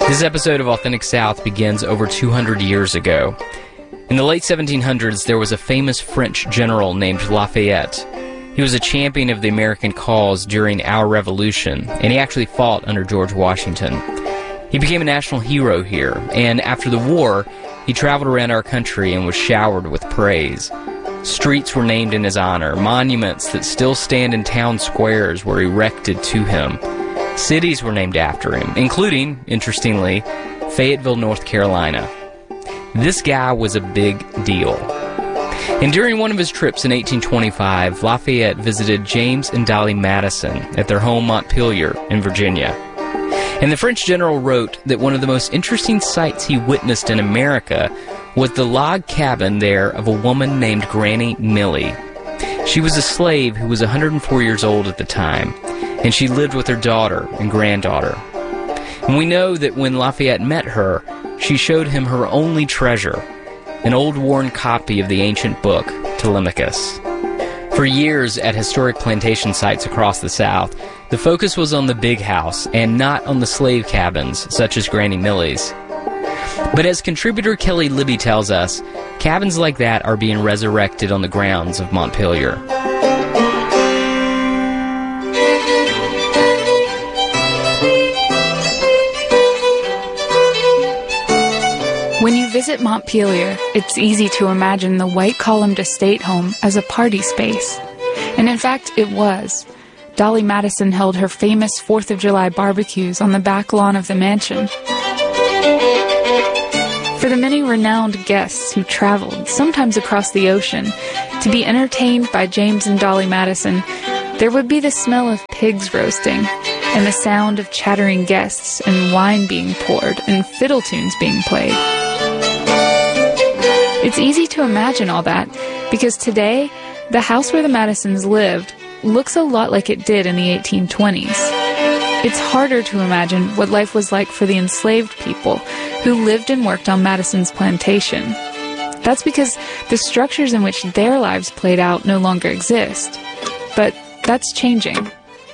This episode of Authentic South begins over 200 years ago. In the late 1700s, there was a famous French general named Lafayette. He was a champion of the American cause during our Revolution, and he actually fought under George Washington. He became a national hero here, and after the war, he traveled around our country and was showered with praise. Streets were named in his honor. Monuments that still stand in town squares were erected to him. Cities were named after him, including, interestingly, Fayetteville, North Carolina. This guy was a big deal. And during one of his trips in 1825, Lafayette visited James and Dolly Madison at their home Montpelier in Virginia. And the French general wrote that one of the most interesting sights he witnessed in America was the log cabin there of a woman named Granny Millie. She was a slave who was 104 years old at the time, and she lived with her daughter and granddaughter. And we know that when Lafayette met her, she showed him her only treasure, an old worn copy of the ancient book, Telemachus. For years at historic plantation sites across the South, the focus was on the big house and not on the slave cabins, such as Granny Millie's. But as contributor Kelly Libby tells us, cabins like that are being resurrected on the grounds of Montpelier. When you visit Montpelier, it's easy to imagine the white-columned estate home as a party space. And in fact, it was. Dolly Madison held her famous 4th of July barbecues on the back lawn of the mansion. For the many renowned guests who traveled, sometimes across the ocean, to be entertained by James and Dolly Madison, there would be the smell of pigs roasting, and the sound of chattering guests, and wine being poured, and fiddle tunes being played. It's easy to imagine all that, because today, the house where the Madisons lived looks a lot like it did in the 1820s. It's harder to imagine what life was like for the enslaved people who lived and worked on Madison's plantation. That's because the structures in which their lives played out no longer exist. But that's changing.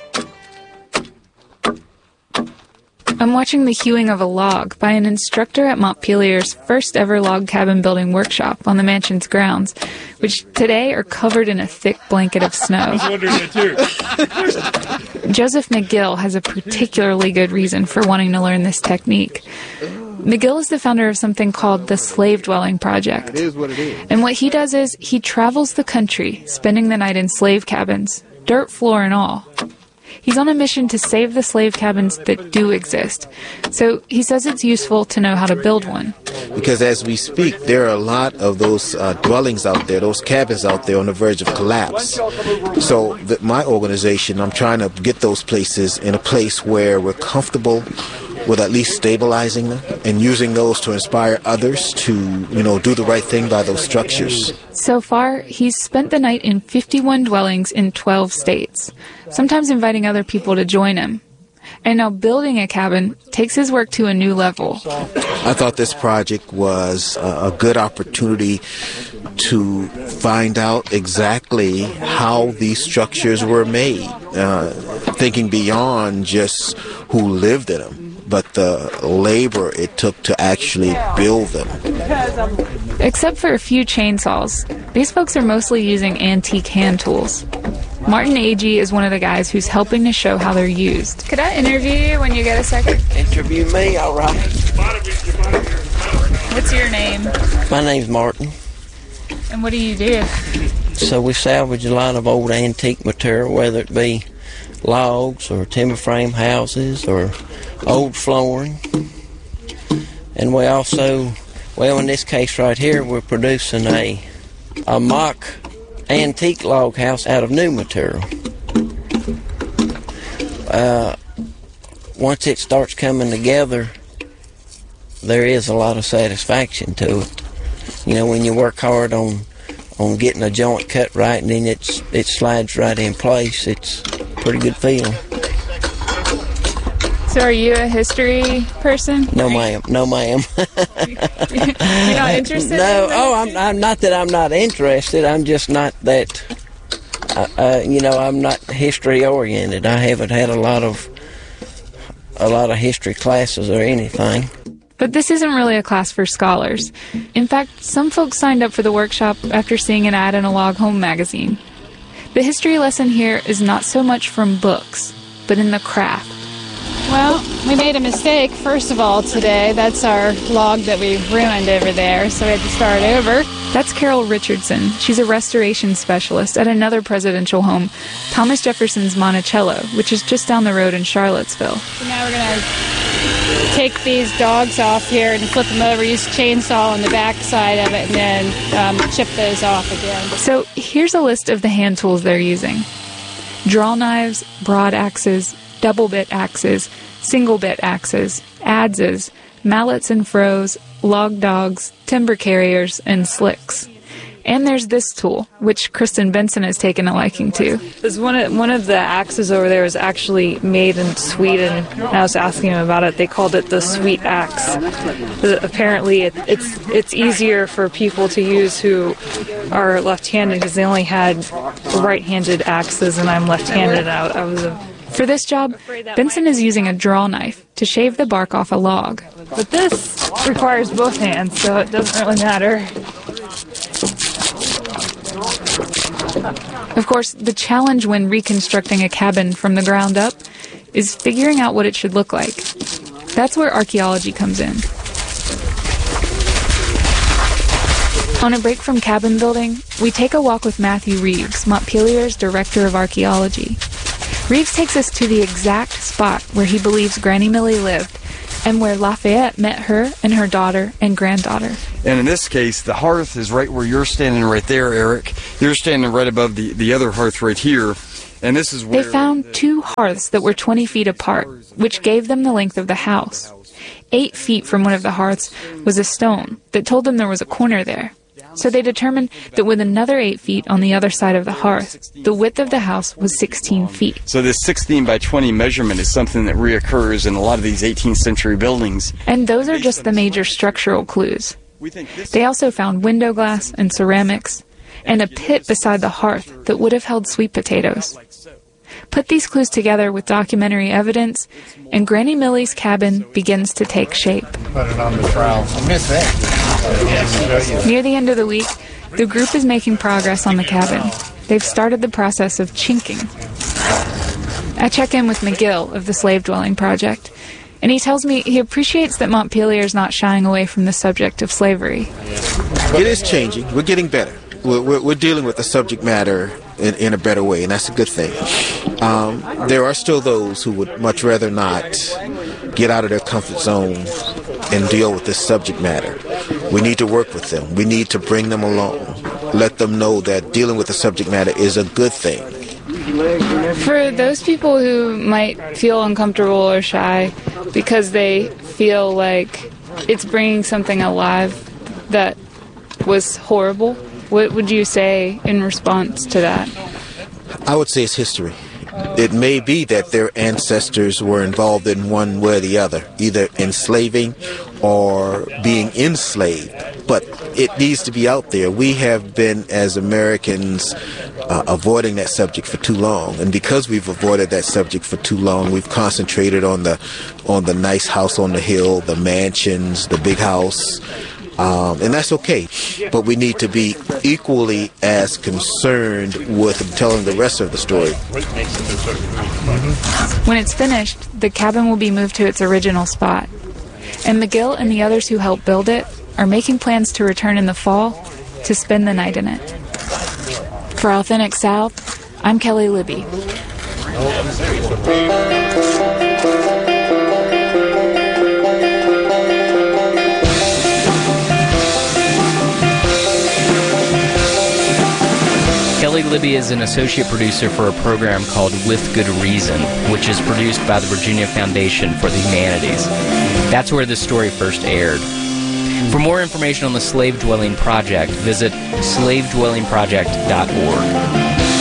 I'm watching the hewing of a log by an instructor at Montpelier's first ever log cabin building workshop on the mansion's grounds, which today are covered in a thick blanket of snow. I was wondering it too. Joseph McGill has a particularly good reason for wanting to learn this technique. McGill is the founder of something called the Slave Dwelling Project. It is what it is. And what he does is he travels the country, spending the night in slave cabins, dirt floor and all. He's on a mission to save the slave cabins that do exist. So he says it's useful to know how to build one. Because as we speak, there are a lot of those dwellings out there, those cabins out there on the verge of collapse. So my organization, I'm trying to get those places in a place where we're comfortable with at least stabilizing them and using those to inspire others to, do the right thing by those structures. So far, he's spent the night in 51 dwellings in 12 states, sometimes inviting other people to join him. And now building a cabin takes his work to a new level. I thought this project was a good opportunity to find out exactly how these structures were made, thinking beyond just who lived in them, but the labor it took to actually build them. Except for a few chainsaws, these folks are mostly using antique hand tools. Martin Agee is one of the guys who's helping to show how they're used. Could I interview you when you get a second? Interview me, all right. What's your name? My name's Martin. And what do you do? So we salvage a lot of old antique material, whether it be logs or timber frame houses or old flooring. And we also, in this case right here, we're producing a mock antique log house out of new material. Once it starts coming together, there is a lot of satisfaction to it. When you work hard on getting a joint cut right and then it slides right in place, it's a pretty good feeling. So are you a history person? No, ma'am. You're not interested? No. I'm not that I'm not interested. I'm just not that. I'm not history oriented. I haven't had a lot of a lot of history classes or anything. But this isn't really a class for scholars. In fact, some folks signed up for the workshop after seeing an ad in a log home magazine. The history lesson here is not so much from books, but in the craft. Well, we made a mistake, first of all, today. That's our log that we ruined over there, so we had to start over. That's Carol Richardson. She's a restoration specialist at another presidential home, Thomas Jefferson's Monticello, which is just down the road in Charlottesville. So now we're going to take these dogs off here and flip them over, use a chainsaw on the back side of it, and then chip those off again. So here's a list of the hand tools they're using. Draw knives, broad axes, double bit axes, single bit axes, adzes, mallets and froes, log dogs, timber carriers, and slicks. And there's this tool, which Kristen Benson has taken a liking to. One of the axes over there is actually made in Sweden. I was asking him about it. They called it the sweet axe. Apparently, it's easier for people to use who are left-handed because they only had right-handed axes, and I'm left-handed. For this job, Benson is using a draw knife to shave the bark off a log. But this requires both hands, so it doesn't really matter. Of course, the challenge when reconstructing a cabin from the ground up is figuring out what it should look like. That's where archaeology comes in. On a break from cabin building, we take a walk with Matthew Reeves, Montpelier's Director of Archaeology. Reeves takes us to the exact spot where he believes Granny Millie lived and where Lafayette met her and her daughter and granddaughter. And in this case, the hearth is right where you're standing right there, Eric. You're standing right above the other hearth right here. And this is where they found two hearths that were 20 feet apart, which gave them the length of the house. 8 feet from one of the hearths was a stone that told them there was a corner there. So they determined that with another 8 feet on the other side of the hearth, the width of the house was 16 feet. So this 16 by 20 measurement is something that reoccurs in a lot of these 18th century buildings. And those are just the major structural clues. They also found window glass and ceramics, and a pit beside the hearth that would have held sweet potatoes. Put these clues together with documentary evidence, and Granny Millie's cabin begins to take shape. Put it on the trowel. Near the end of the week, the group is making progress on the cabin. They've started the process of chinking. I check in with McGill of the Slave Dwelling Project, and he tells me he appreciates that Montpelier is not shying away from the subject of slavery. It is changing. We're getting better. We're dealing with the subject matter in a better way, and that's a good thing. There are still those who would much rather not get out of their comfort zone and deal with this subject matter. We need to work with them. We need to bring them along, let them know that dealing with the subject matter is a good thing. For those people who might feel uncomfortable or shy because they feel like it's bringing something alive that was horrible, what would you say in response to that? I would say it's history. It may be that their ancestors were involved in one way or the other, either enslaving or being enslaved, but it needs to be out there. We have been, as Americans, avoiding that subject for too long, and because we've avoided that subject for too long, we've concentrated on the nice house on the hill, the mansions, the big house. And that's okay, but we need to be equally as concerned with telling the rest of the story. When it's finished, the cabin will be moved to its original spot, and McGill and the others who helped build it are making plans to return in the fall to spend the night in it. For Authentic South, I'm Kelly Libby. Kelly Libby is an associate producer for a program called With Good Reason, which is produced by the Virginia Foundation for the Humanities. That's where this story first aired. For more information on the Slave Dwelling Project, visit slavedwellingproject.org.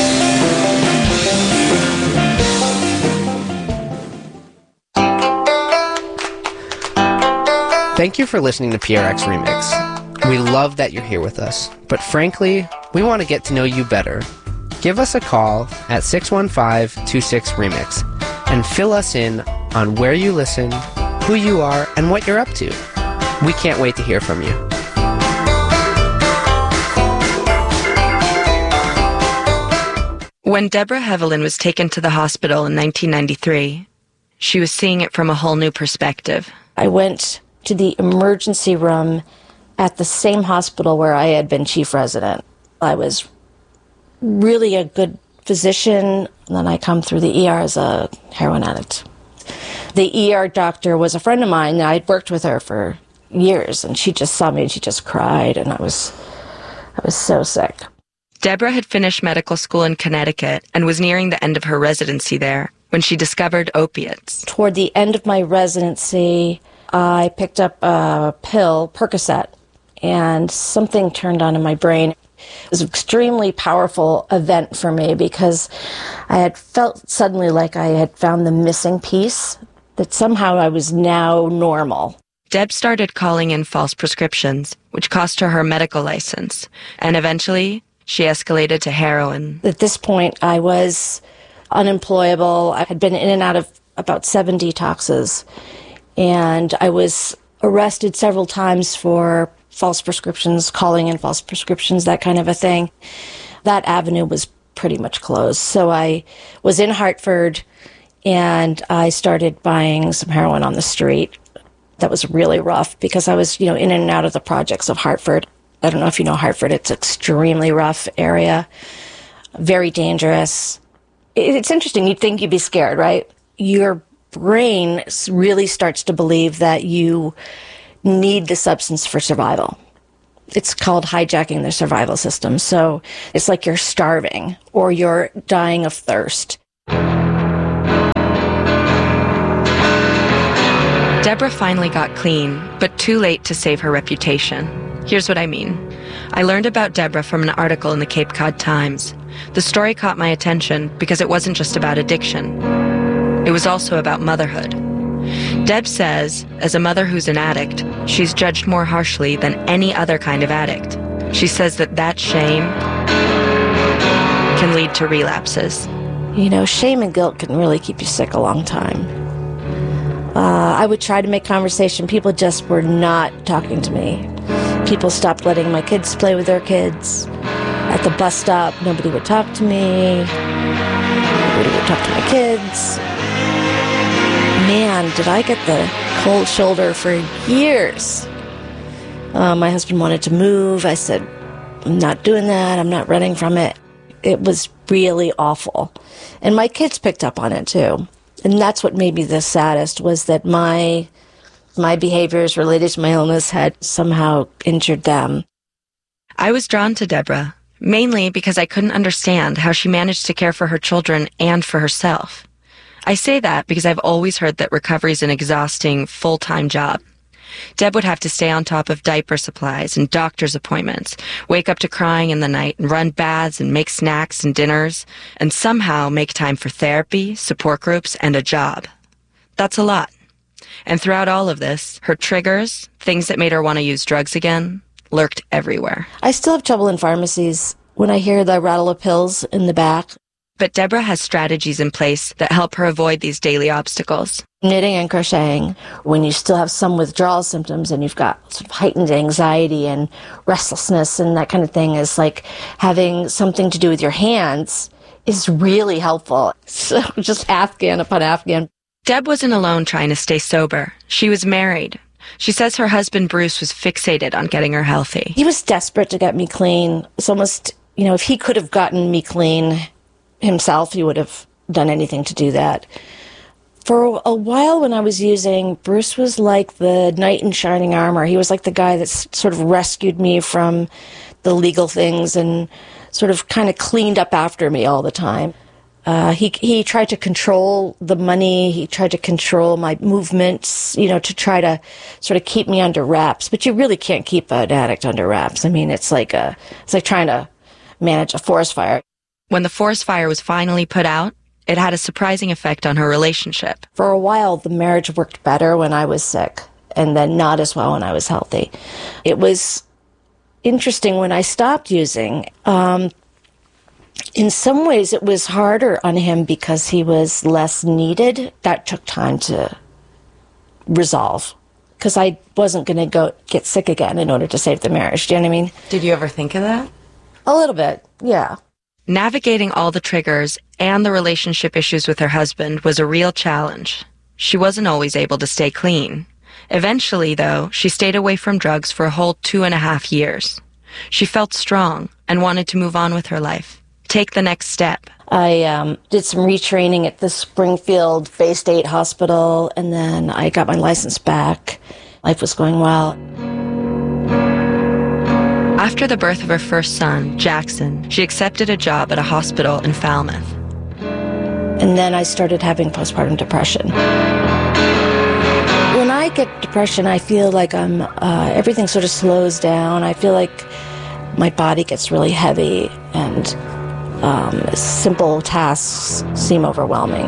Thank you for listening to PRX Remix. We love that you're here with us, but frankly, we want to get to know you better. Give us a call at 615-26-REMIX and fill us in on where you listen, who you are, and what you're up to. We can't wait to hear from you. When Deborah Hevelin was taken to the hospital in 1993, she was seeing it from a whole new perspective. I went to the emergency room at the same hospital where I had been chief resident. I was really a good physician, and then I come through the ER as a heroin addict. The ER doctor was a friend of mine. I'd worked with her for years, and she just saw me and she just cried, and I was so sick. Deborah had finished medical school in Connecticut and was nearing the end of her residency there when she discovered opiates. Toward the end of my residency, I picked up a pill, Percocet, and something turned on in my brain. It was an extremely powerful event for me because I had felt suddenly like I had found the missing piece, that somehow I was now normal. Deb started calling in false prescriptions, which cost her her medical license, and eventually she escalated to heroin. At this point, I was unemployable. I had been in and out of about 7 detoxes, and I was arrested several times for false prescriptions, calling in false prescriptions, that kind of a thing. That avenue was pretty much closed. So I was in Hartford, and I started buying some heroin on the street. That was really rough because I was, in and out of the projects of Hartford. I don't know if you know Hartford. It's an extremely rough area, very dangerous. It's interesting. You'd think you'd be scared, right? Your brain really starts to believe that you need the substance for survival. It's called hijacking the survival system. So it's like you're starving or you're dying of thirst. Deborah finally got clean, but too late to save her reputation. Here's what I mean. I learned about Deborah from an article in the Cape Cod Times. The story caught my attention because it wasn't just about addiction. It was also about motherhood. Deb says, as a mother who's an addict, she's judged more harshly than any other kind of addict. She says that shame can lead to relapses. Shame and guilt can really keep you sick a long time. I would try to make conversation. People just were not talking to me. People stopped letting my kids play with their kids. At the bus stop, nobody would talk to me. Nobody would talk to my kids. Man, did I get the cold shoulder for years. My husband wanted to move. I said, I'm not doing that. I'm not running from it. It was really awful. And my kids picked up on it too. And that's what made me the saddest, was that my behaviors related to my illness had somehow injured them. I was drawn to Deborah, mainly because I couldn't understand how she managed to care for her children and for herself. I say that because I've always heard that recovery is an exhausting, full-time job. Deb would have to stay on top of diaper supplies and doctor's appointments, wake up to crying in the night and run baths and make snacks and dinners, and somehow make time for therapy, support groups, and a job. That's a lot. And throughout all of this, her triggers, things that made her want to use drugs again, lurked everywhere. I still have trouble in pharmacies when I hear the rattle of pills in the back. But Deborah has strategies in place that help her avoid these daily obstacles. Knitting and crocheting, when you still have some withdrawal symptoms and you've got sort of heightened anxiety and restlessness and that kind of thing, is like having something to do with your hands is really helpful. So just Afghan upon Afghan. Deb wasn't alone trying to stay sober. She was married. She says her husband Bruce was fixated on getting her healthy. He was desperate to get me clean. It's almost, if he could have gotten me clean himself, he would have done anything to do that. For a while when I was using, Bruce was like the knight in shining armor. He was like the guy that sort of rescued me from the legal things and sort of kind of cleaned up after me all the time. He tried to control the money. He tried to control my movements, to try to sort of keep me under wraps. But you really can't keep an addict under wraps. I mean, it's like trying to manage a forest fire. When the forest fire was finally put out, it had a surprising effect on her relationship. For a while, the marriage worked better when I was sick, and then not as well when I was healthy. It was interesting when I stopped using. In some ways, it was harder on him because he was less needed. That took time to resolve, because I wasn't going to go get sick again in order to save the marriage. Do you know what I mean? Did you ever think of that? A little bit, yeah. Navigating all the triggers and the relationship issues with her husband was a real challenge. She wasn't always able to stay clean. Eventually, though, she stayed away from drugs for a whole 2.5 years. She felt strong and wanted to move on with her life, take the next step. I did some retraining at the Springfield Bay State Hospital, and then I got my license back. Life was going well. After the birth of her first son, Jackson, she accepted a job at a hospital in Falmouth. And then I started having postpartum depression. When I get depression, I feel like everything sort of slows down. I feel like my body gets really heavy, and simple tasks seem overwhelming.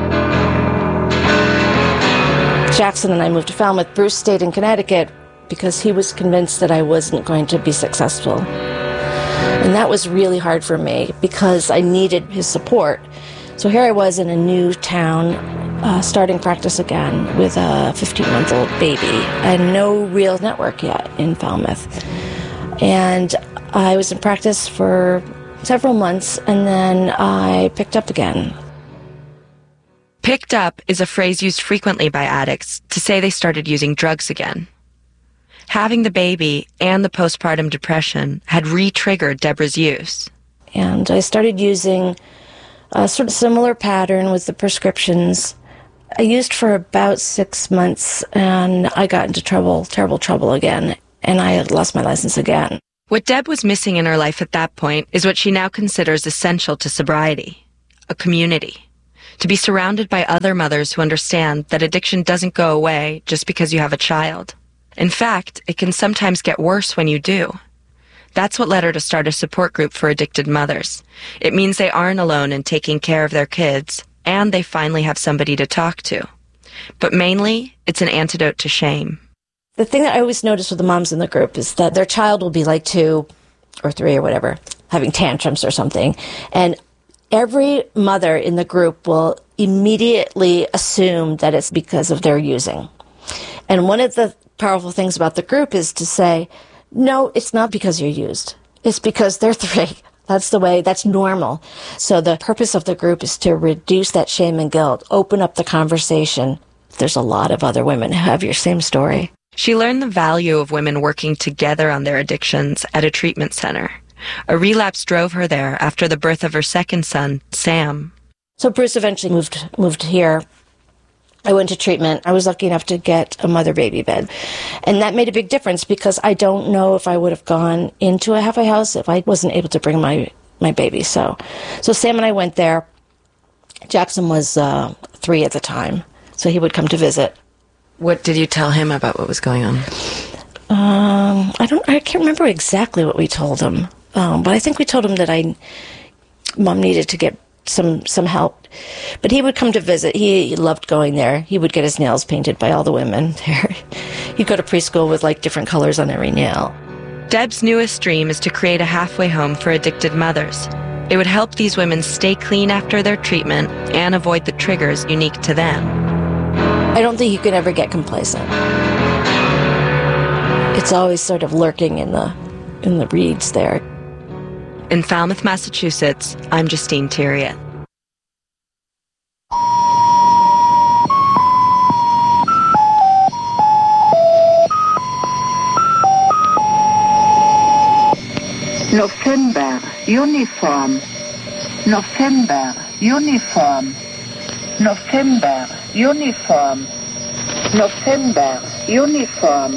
Jackson and I moved to Falmouth. Bruce stayed in Connecticut because he was convinced that I wasn't going to be successful. And that was really hard for me because I needed his support. So here I was in a new town, starting practice again with a 15-month-old baby and no real network yet in Falmouth. And I was in practice for several months, and then I picked up again. Picked up is a phrase used frequently by addicts to say they started using drugs again. Having the baby and the postpartum depression had re-triggered Deborah's use. And I started using a sort of similar pattern with the prescriptions. I used for about 6 months, and I got into terrible trouble again, and I had lost my license again. What Deb was missing in her life at that point is what she now considers essential to sobriety: a community. To be surrounded by other mothers who understand that addiction doesn't go away just because you have a child. In fact, it can sometimes get worse when you do. That's what led her to start a support group for addicted mothers. It means they aren't alone in taking care of their kids, and they finally have somebody to talk to. But mainly, it's an antidote to shame. The thing that I always notice with the moms in the group is that their child will be like 2 or 3 or whatever, having tantrums or something. And every mother in the group will immediately assume that it's because of their using. And one of the powerful things about the group is to say, no, it's not because you're used. It's because they're 3. That's the way, that's normal. So the purpose of the group is to reduce that shame and guilt, open up the conversation. There's a lot of other women who have your same story. She learned the value of women working together on their addictions at a treatment center. A relapse drove her there after the birth of her second son, Sam. So Bruce eventually moved here. I went to treatment. I was lucky enough to get a mother-baby bed. And that made a big difference because I don't know if I would have gone into a halfway house if I wasn't able to bring my baby. So Sam and I went there. Jackson was 3 at the time, so he would come to visit. What did you tell him about what was going on? I can't remember exactly what we told him. But I think we told him that Mom needed to get some help. But he would come to visit. He loved going there. He would get his nails painted by all the women there. He'd go to preschool with like different colors on every nail. Deb's newest dream is to create a halfway home for addicted mothers. It would help these women stay clean after their treatment and avoid the triggers unique to them. I don't think you can ever get complacent. It's always sort of lurking in the reeds there. In Falmouth, Massachusetts, I'm Justine Theriot. November, uniform. November, uniform. November, uniform. November, uniform.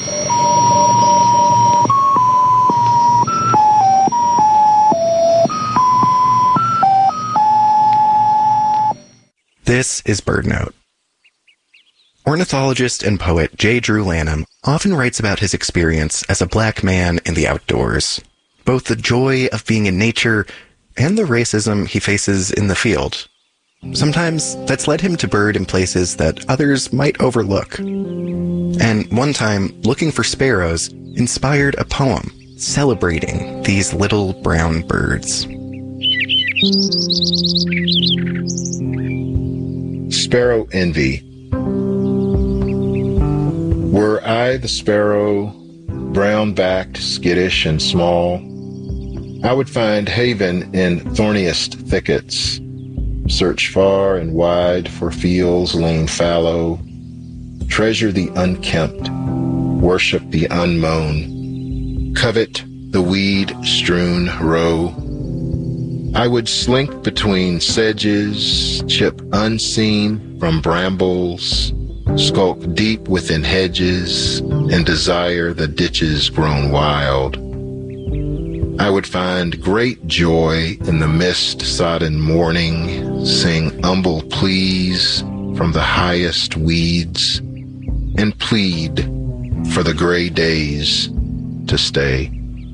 This is BirdNote. Ornithologist and poet J. Drew Lanham often writes about his experience as a black man in the outdoors, both the joy of being in nature and the racism he faces in the field. Sometimes that's led him to bird in places that others might overlook. And one time, looking for sparrows inspired a poem celebrating these little brown birds. Sparrow envy. Were I the sparrow, brown-backed, skittish, and small, I would find haven in thorniest thickets, search far and wide for fields lain fallow, treasure the unkempt, worship the unmown, covet the weed-strewn row. I would slink between sedges, chip unseen from brambles, skulk deep within hedges, and desire the ditches grown wild. I would find great joy in the mist-sodden morning, sing humble pleas from the highest weeds, and plead for the gray days to stay.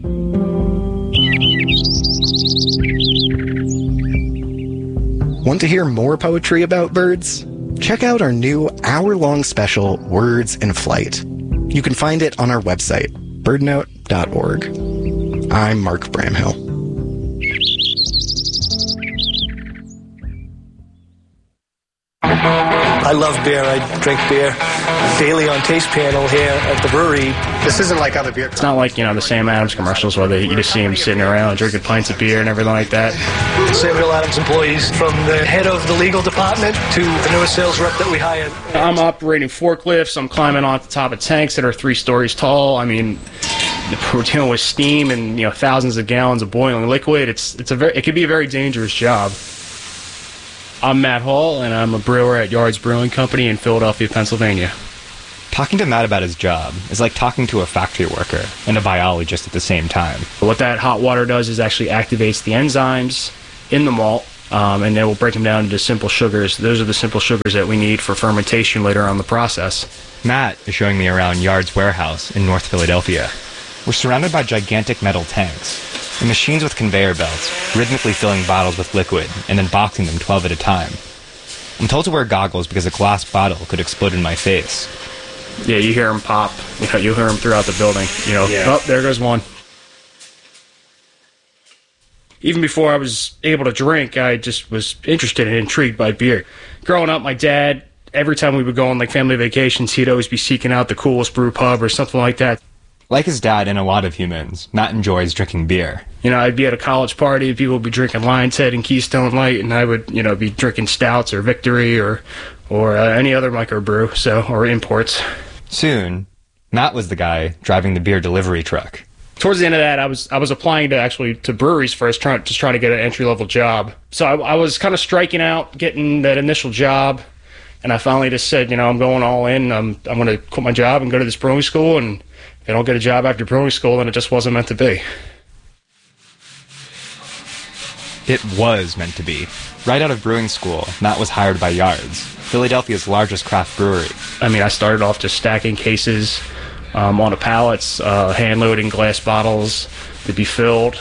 Want to hear more poetry about birds? Check out our new hour-long special, Words in Flight. You can find it on our website, birdnote.org. I'm Mark Bramhill. I love beer. I drink beer daily on Taste Panel here at the brewery. This isn't like other beer. It's not like, the Sam Adams commercials where you just see him sitting around drinking pints of beer and everything like that. Samuel Adams employees, from the head of the legal department to the newest sales rep that we hired. I'm operating forklifts. I'm climbing on the top of tanks that are 3 stories tall. I mean, we're dealing with steam and thousands of gallons of boiling liquid. It could be a very dangerous job. I'm Matt Hall, and I'm a brewer at Yards Brewing Company in Philadelphia, Pennsylvania. Talking to Matt about his job is like talking to a factory worker and a biologist at the same time. What that hot water does is actually activates the enzymes in the malt, and then we'll break them down into simple sugars. Those are the simple sugars that we need for fermentation later on in the process. Matt is showing me around Yards Warehouse in North Philadelphia. We're surrounded by gigantic metal tanks and machines with conveyor belts, rhythmically filling bottles with liquid and then boxing them 12 at a time. I'm told to wear goggles because a glass bottle could explode in my face. Yeah, you hear them pop. You hear them throughout the building. Oh, there goes one. Even before I was able to drink, I just was interested and intrigued by beer. Growing up, my dad, every time we would go on family vacations, he'd always be seeking out the coolest brew pub or something like that. Like his dad and a lot of humans, Matt enjoys drinking beer. I'd be at a college party, people would be drinking Lion's Head and Keystone Light, and I would, be drinking stouts or Victory or any other microbrew, or imports. Soon, Matt was the guy driving the beer delivery truck. Towards the end of that, I was applying to breweries first, trying to get an entry-level job. So I was kind of striking out, getting that initial job, and I finally just said, I'm going all in. I'm going to quit my job and go to this brewing school, and if I don't get a job after brewing school, then it just wasn't meant to be. It was meant to be. Right out of brewing school, Matt was hired by Yards, Philadelphia's largest craft brewery. I started off just stacking cases on pallets, hand-loading glass bottles to be filled.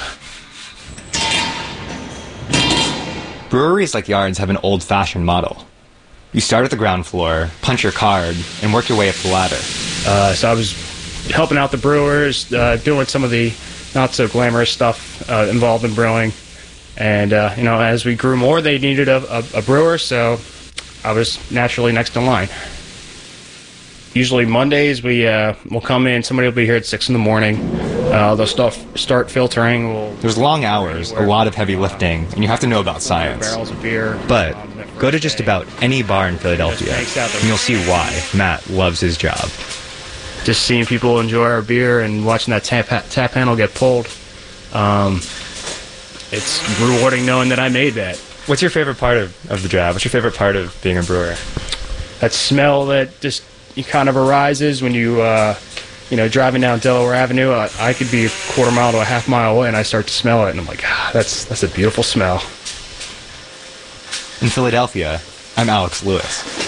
Breweries like Yards have an old-fashioned model. You start at the ground floor, punch your card, and work your way up the ladder. So I was helping out the brewers, doing some of the not-so-glamorous stuff involved in brewing. And, as we grew more, they needed a brewer, so I was naturally next in line. Usually Mondays, we'll come in, somebody will be here at 6 in the morning. They'll start filtering. There's long hours, a lot of heavy lifting, and you have to know about science. Barrels of beer. But go to just about any bar in Philadelphia, and you'll see why Matt loves his job. Just seeing people enjoy our beer and watching that tap handle get pulled. It's rewarding knowing that I made that. What's your favorite part of the job? What's your favorite part of being a brewer? That smell that just kind of arises when you, driving down Delaware Avenue. I could be a quarter mile to a half mile away and I start to smell it and I'm like, that's a beautiful smell. In Philadelphia, I'm Alex Lewis.